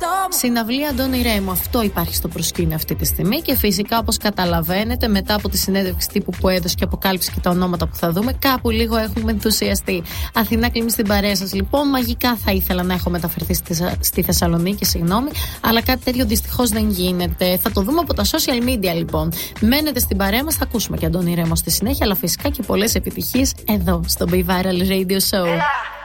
Συναυλία Αντώνη Ρέμου, αυτό υπάρχει στο προσκήνιο αυτή τη στιγμή. Και φυσικά, όπως καταλαβαίνετε, μετά από τη συνέντευξη τύπου που έδωσε και αποκάλυψε και τα ονόματα που θα δούμε, κάπου λίγο έχουμε ενθουσιαστεί. Αθηνά Κλίμη στην παρέα σας, λοιπόν. Μαγικά θα ήθελα να έχω μεταφερθεί στη Θεσσαλονίκη, συγγνώμη, αλλά κάτι τέτοιο δυστυχώς δεν γίνεται. Θα το δούμε από τα social media, λοιπόν. Μένετε στην παρέα μας, θα ακούσουμε και Αντώνη Ρέμο στη συνέχεια, αλλά φυσικά και πολλές επιτυχίες εδώ στο Be Viral Radio Show.